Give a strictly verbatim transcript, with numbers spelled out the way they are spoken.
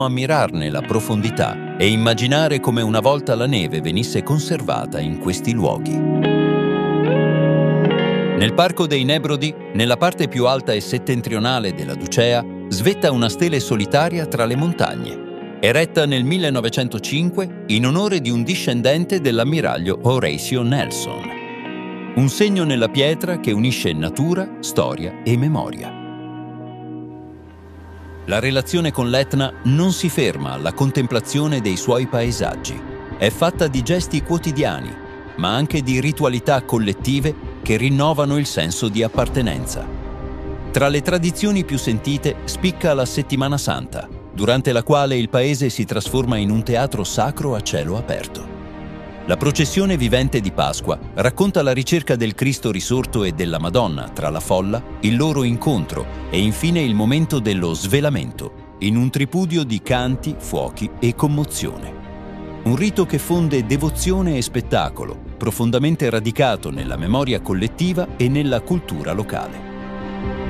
ammirarne la profondità e immaginare come una volta la neve venisse conservata in questi luoghi. Nel Parco dei Nebrodi, nella parte più alta e settentrionale della Ducea, svetta una stele solitaria tra le montagne, eretta nel millenovecentocinque in onore di un discendente dell'ammiraglio Horatio Nelson. Un segno nella pietra che unisce natura, storia e memoria. La relazione con l'Etna non si ferma alla contemplazione dei suoi paesaggi. È fatta di gesti quotidiani, ma anche di ritualità collettive che rinnovano il senso di appartenenza. Tra le tradizioni più sentite spicca la Settimana Santa, durante la quale il paese si trasforma in un teatro sacro a cielo aperto. La processione vivente di Pasqua racconta la ricerca del Cristo risorto e della Madonna tra la folla, il loro incontro e infine il momento dello svelamento, in un tripudio di canti, fuochi e commozione. Un rito che fonde devozione e spettacolo, profondamente radicato nella memoria collettiva e nella cultura locale.